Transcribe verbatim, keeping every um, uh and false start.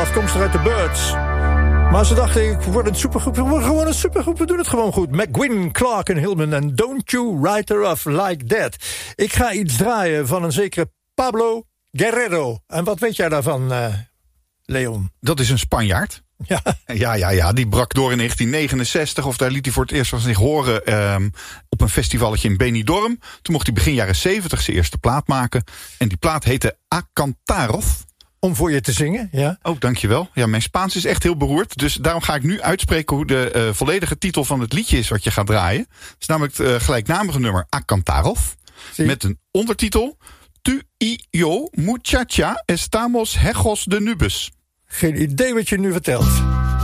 afkomstig uit de Birds. Maar ze dachten, ik word een supergroep. We worden gewoon een supergroep, we doen het gewoon goed. McGuinn, Clark en Hillman en Don't You Write Her Off Like That. Ik ga iets draaien van een zekere Pablo Guerrero. En wat weet jij daarvan, uh, Leon? Dat is een Spanjaard. Ja. ja, ja, ja, die brak door in negentien negenenzestig... of daar liet hij voor het eerst van zich horen... Um, op een festivalletje in Benidorm. Toen mocht hij begin jaren zeventig zijn eerste plaat maken. En die plaat heette Acantaros. Om voor je te zingen, ja. Oh, dankjewel. Ja, mijn Spaans is echt heel beroerd. Dus daarom ga ik nu uitspreken hoe de uh, volledige titel van het liedje is... wat je gaat draaien. Het is namelijk het uh, gelijknamige nummer Acantaros. Zie. Met een ondertitel... Tu y yo, muchacha, estamos hijos de nubes. Geen idee wat je nu vertelt.